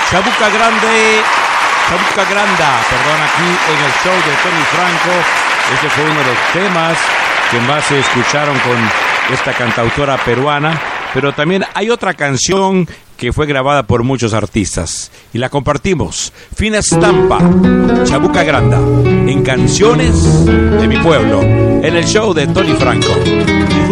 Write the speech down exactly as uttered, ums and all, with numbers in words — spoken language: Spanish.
Chabuca Grande, Chabuca Granda, perdón, aquí en el show de Tony Franco. Este fue uno de los temas que más se escucharon con esta cantautora peruana. Pero también hay otra canción que fue grabada por muchos artistas y la compartimos. Fina Estampa, Chabuca Granda, en Canciones de mi Pueblo, en el show de Tony Franco.